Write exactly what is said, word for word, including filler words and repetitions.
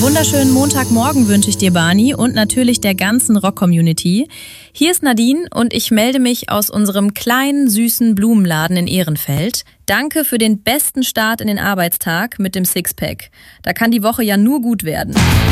wunderschönen Montagmorgen wünsche ich dir, Barney, und natürlich der ganzen Rock-Community. Hier ist Nadine und ich melde mich aus unserem kleinen, süßen Blumenladen in Ehrenfeld. Danke für den besten Start in den Arbeitstag mit dem Sixpack. Da kann die Woche ja nur gut werden.